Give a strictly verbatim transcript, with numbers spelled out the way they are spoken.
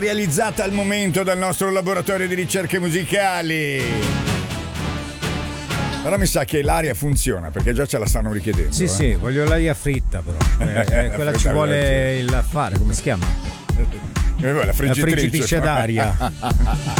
realizzata al momento dal nostro laboratorio di ricerche musicali. Però mi sa che l'aria funziona perché già ce la stanno richiedendo. Sì, eh. sì, voglio l'aria fritta però. Eh, eh, quella ci vuole il fare, come si chiama? La friggitrice, la friggitrice d'aria.